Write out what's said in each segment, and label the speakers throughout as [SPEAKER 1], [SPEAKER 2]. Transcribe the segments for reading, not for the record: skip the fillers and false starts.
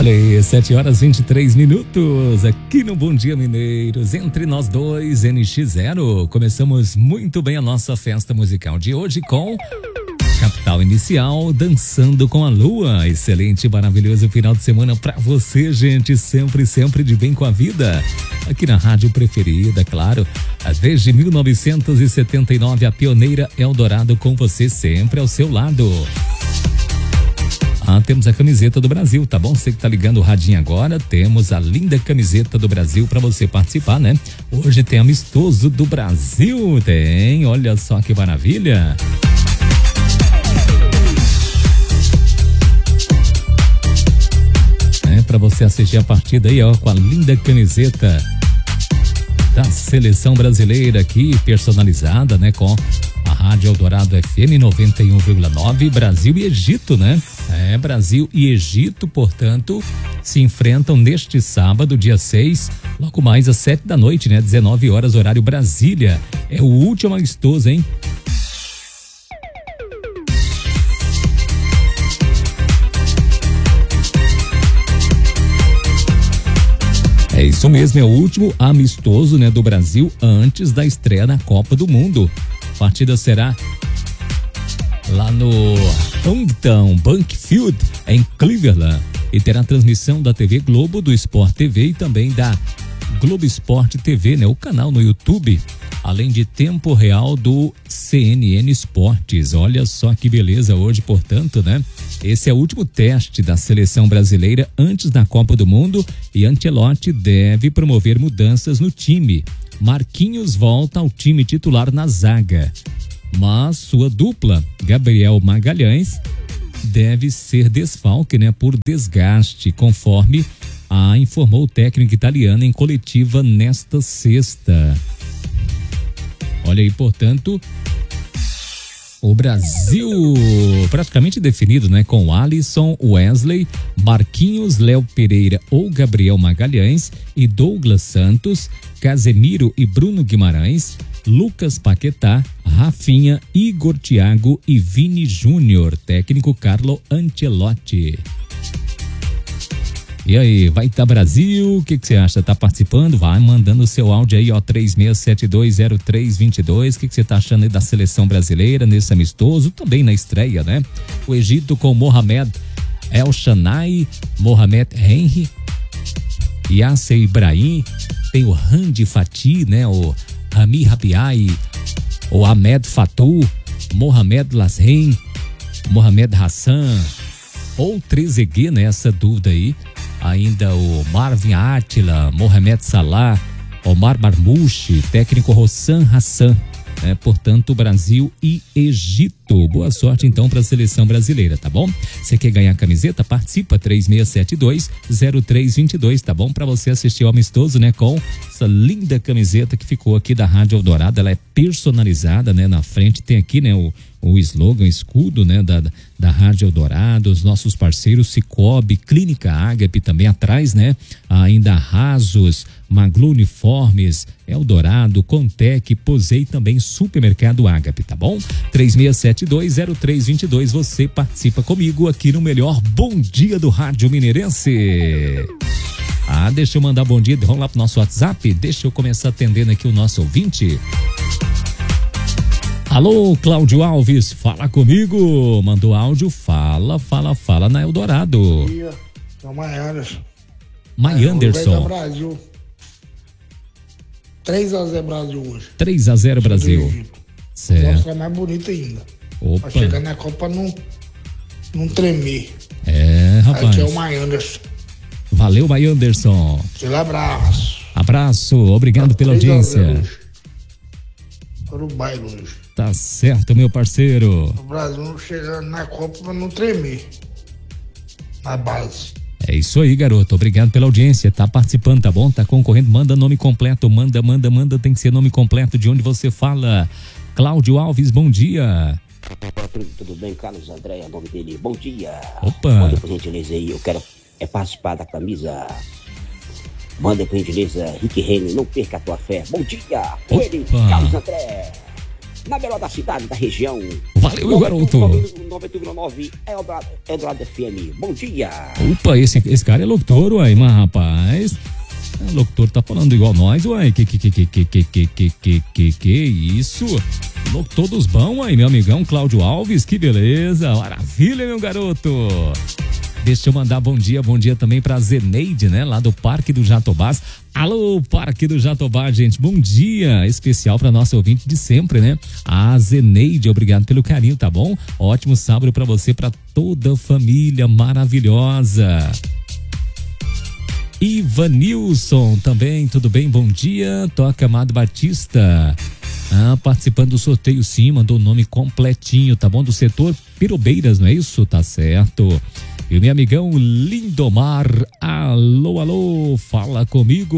[SPEAKER 1] Olha aí, 7h23 aqui no Bom Dia Mineiros, entre nós dois, NX0. Começamos muito bem a nossa festa musical de hoje com Capital Inicial, Dançando com a Lua. Excelente, maravilhoso final de semana pra você, gente, sempre de bem com a vida. Aqui na rádio preferida, claro, desde 1979, a pioneira Eldorado com você sempre ao seu lado. Temos a camiseta do Brasil, tá bom? Você que tá ligando o radinho agora, temos a linda camiseta do Brasil pra você participar, né? Hoje tem amistoso do Brasil, tem, olha só que maravilha. Pra você assistir a partida aí, ó, com a linda camiseta da seleção brasileira aqui, personalizada, né? Com a Rádio Eldorado FM 91,9, Brasil e Egito, né? Brasil e Egito, portanto, se enfrentam neste sábado, dia 6, logo mais às 7 da noite, né? 19 horas, horário Brasília. É o último amistoso, hein? É isso mesmo, é o último amistoso, né, do Brasil antes da estreia na Copa do Mundo. A partida será lá no Hampton Bank Field, em Cleveland, e terá transmissão da TV Globo, do Sport TV e também da Globo Esporte TV, né, o canal no YouTube, além de tempo real do CNN Esportes. Olha só que beleza hoje, portanto, né? Esse é o último teste da seleção brasileira antes da Copa do Mundo e Ancelotti deve promover mudanças no time. Marquinhos volta ao time titular na zaga, mas sua dupla, Gabriel Magalhães, deve ser desfalque, né, por desgaste, conforme informou o técnico italiano em coletiva nesta sexta. Olha aí, portanto, o Brasil praticamente definido, né? Com Alisson, Wesley, Marquinhos, Léo Pereira ou Gabriel Magalhães e Douglas Santos, Casemiro e Bruno Guimarães, Lucas Paquetá, Rafinha, Igor Thiago e Vini Júnior, técnico Carlo Ancelotti. E aí, vai estar Brasil? O que você acha? Tá participando? Vai mandando o seu áudio aí, ó, 36720322. O que você tá achando aí da seleção brasileira nesse amistoso? Também na estreia, né? O Egito com Mohamed El Shanai, Mohamed Henry, Yasser Ibrahim, tem o Handi Fatih, né? O Rami Rabiai, o Ahmed Fatou, Mohamed Lasrein, Mohamed Hassan ou Trezeguet, né? Essa dúvida aí. Ainda o Marvin Átila, Mohamed Salah, Omar Marmouche, técnico Rossan Hassan, né? Portanto, Brasil e Egito. Boa sorte então para a seleção brasileira, tá bom? Você quer ganhar a camiseta? Participa, 3672-0322, tá bom? Para você assistir ao amistoso, né? Com essa linda camiseta que ficou aqui da Rádio Eldorado, ela é personalizada, né? Na frente tem aqui, né? O slogan, o escudo, né, da Rádio Eldorado, os nossos parceiros Cicobi, Clínica Ágape também atrás, né, ainda Rasos, Maglu Uniformes, Eldorado, Contec, Posei também Supermercado Ágape, tá bom? 36720322, você participa comigo aqui no melhor Bom Dia do Rádio Mineirense. Deixa eu mandar bom dia, vamos lá pro nosso WhatsApp, deixa eu começar atendendo aqui o nosso ouvinte. Alô, Cláudio Alves, fala comigo. Mandou áudio, fala na Eldorado.
[SPEAKER 2] Bom dia, é o Maianderson.
[SPEAKER 1] Maianderson.
[SPEAKER 2] Brasil. 3-0 Brasil hoje.
[SPEAKER 1] 3-0 Brasil. Certo.
[SPEAKER 2] Vai mais bonito ainda.
[SPEAKER 1] Opa.
[SPEAKER 2] Pra chegar na Copa não tremer.
[SPEAKER 1] Rapaz.
[SPEAKER 2] Aqui é o Maianderson.
[SPEAKER 1] Valeu, Maianderson.
[SPEAKER 2] Aquele abraço.
[SPEAKER 1] Abraço, obrigado pela audiência.
[SPEAKER 2] Para o baile hoje.
[SPEAKER 1] Tá certo, meu parceiro.
[SPEAKER 2] O Brasil chegando na Copa pra não tremer. Na base.
[SPEAKER 1] É isso aí, garoto. Obrigado pela audiência. Tá participando, tá bom? Tá concorrendo. Manda nome completo. Manda. Tem que ser nome completo de onde você fala. Cláudio Alves, bom dia.
[SPEAKER 3] Tudo bem, Carlos André, é o nome dele. Bom dia.
[SPEAKER 1] Opa.
[SPEAKER 3] Manda por gentileza aí. Eu quero participar da camisa. Manda por gentileza, Rick Renner, não perca a tua fé. Bom dia. Ele, Carlos André. na melhor da cidade, da região.
[SPEAKER 1] Valeu, meu garoto.
[SPEAKER 3] 91,9 Eldorado FM. Bom dia.
[SPEAKER 1] Opa, esse cara é locutor, uai, mas rapaz. O locutor tá falando igual nós, uai. Que isso? Locutor dos bons, uai, meu amigão Cláudio Alves, que beleza. Maravilha, meu garoto. Deixa eu mandar bom dia também pra Zeneide, né? Lá do Parque do Jatobás. Alô, Parque do Jatobá, gente. Bom dia especial pra nossa ouvinte de sempre, né? A Zeneide, obrigado pelo carinho, tá bom? Ótimo sábado pra você, pra toda a família maravilhosa. Ivanilson também, tudo bem? Bom dia. Toca Amado Batista. Participando do sorteio, sim, mandou o nome completinho, tá bom? Do setor Pirobeiras, não é isso? Tá certo. E o meu amigão Lindomar, alô, fala comigo.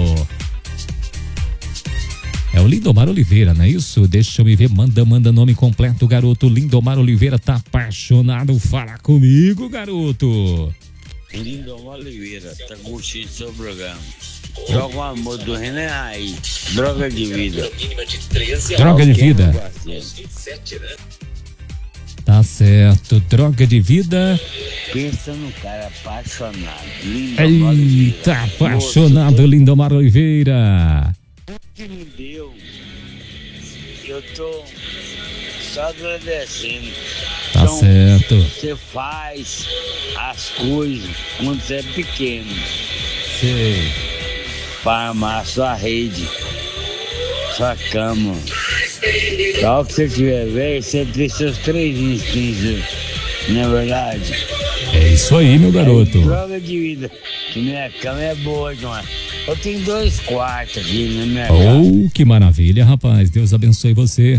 [SPEAKER 1] É o Lindomar Oliveira, não é isso? Deixa eu me ver, manda nome completo, garoto. Lindomar Oliveira tá apaixonado, fala comigo, garoto.
[SPEAKER 4] Lindomar Oliveira, tá curtindo seu programa. Joga o amor do René aí, droga de vida.
[SPEAKER 1] Droga de vida. Tá certo, droga de vida.
[SPEAKER 4] Pensa no cara apaixonado.
[SPEAKER 1] Eita, apaixonado, Lindomar Oliveira.
[SPEAKER 4] O que me deu, eu tô só agradecendo.
[SPEAKER 1] Tá
[SPEAKER 4] então,
[SPEAKER 1] certo.
[SPEAKER 4] Você faz as coisas quando você é pequeno.
[SPEAKER 1] Sei.
[SPEAKER 4] Para armar sua rede, sua cama. Só que você tiver velho, você tem seus 3 instintos, não é verdade?
[SPEAKER 1] É isso aí, meu garoto.
[SPEAKER 4] Droga de vida, que minha cama é boa demais. Eu tenho 2 quartos aqui na minha casa.
[SPEAKER 1] Que maravilha, rapaz. Deus abençoe você.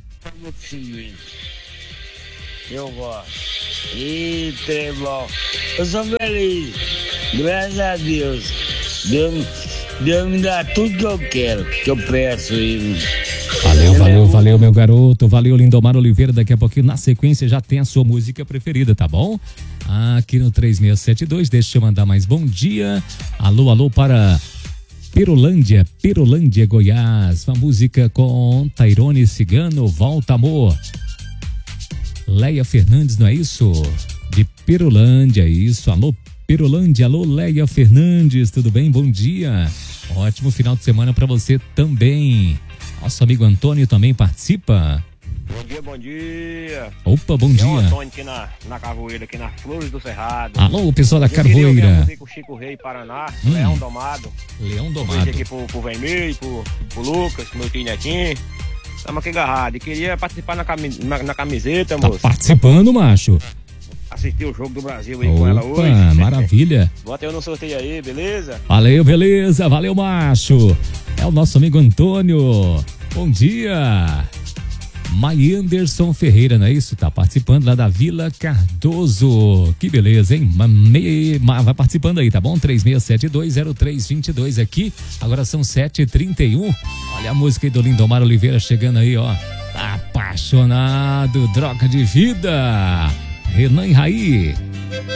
[SPEAKER 4] Eu gosto. E trevão. Eu sou feliz. Graças a Deus. Deus me dá tudo que eu quero, que eu peço.
[SPEAKER 1] Valeu, meu garoto. Valeu, Lindomar Oliveira. Daqui a pouquinho, na sequência, já tem a sua música preferida, tá bom? Aqui no 3672, deixa eu mandar mais bom dia. Alô para Perolândia, Goiás. Uma música com Tairone Cigano, Volta Amor. Leia Fernandes, não é isso? De Perolândia, isso. Alô, Perolândia, alô, Leia Fernandes, tudo bem? Bom dia. Ótimo final de semana pra você também. Nosso amigo Antônio também participa.
[SPEAKER 5] Bom dia.
[SPEAKER 1] Opa, bom dia.
[SPEAKER 5] É o Antônio aqui na Carvoeira, aqui nas Flores do Cerrado.
[SPEAKER 1] Alô, pessoal da
[SPEAKER 5] Eu queria ouvir
[SPEAKER 1] Carvoeira.
[SPEAKER 5] a música com o Chico Rei, Paraná, Leão Domado.
[SPEAKER 1] Leão
[SPEAKER 5] Um
[SPEAKER 1] Domado.
[SPEAKER 5] beijo aqui pro Vermelho, pro Lucas, meu tio Netinho. Estamos aqui agarrados. E queria participar na camiseta,
[SPEAKER 1] Tá
[SPEAKER 5] moço.
[SPEAKER 1] participando, macho?
[SPEAKER 5] Assistir o jogo do Brasil aí com ela
[SPEAKER 1] Opa,
[SPEAKER 5] hoje.
[SPEAKER 1] maravilha.
[SPEAKER 5] Bota eu no sorteio aí, beleza?
[SPEAKER 1] Valeu, beleza. Valeu, macho. É o nosso amigo Antônio. Bom dia. Anderson Ferreira, não é isso? Tá participando lá da Vila Cardoso. Que beleza, hein? Vai participando aí, tá bom? 36720322 aqui. Agora são 7h31. Olha a música aí do Lindomar Oliveira chegando aí, ó. Apaixonado, droga de vida. Renan e Raí.